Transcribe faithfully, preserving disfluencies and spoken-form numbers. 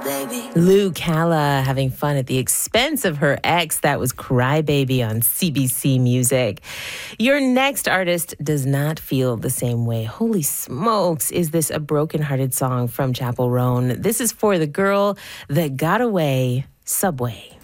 Lou Calla having fun at the expense of her ex. That was Cry Baby on C B C Music. Your next artist does not feel the same way. Holy smokes, is this a broken-hearted song from Chapel Roan? This is for the girl that got away, Subway.